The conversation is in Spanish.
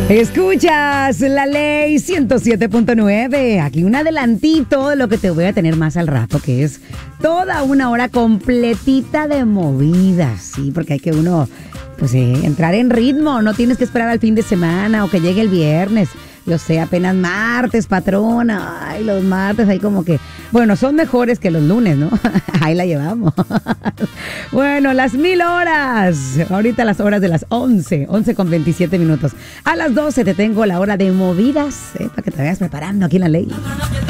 Escuchas la ley 107.9. Aquí un adelantito de lo que te voy a tener más al rato, que es toda una hora completita de movidas. Sí, porque hay que uno, pues, entrar en ritmo. No tienes que esperar al fin de semana o que llegue el viernes. Yo sé, apenas martes, patrona. Ay, los martes ahí como que, bueno, son mejores que los lunes, ¿no? Ahí la llevamos. Bueno, las 1000 horas. Ahorita las horas de las 11 con 27 minutos. A las 12 te tengo la hora de movidas, para que te vayas preparando aquí en la ley.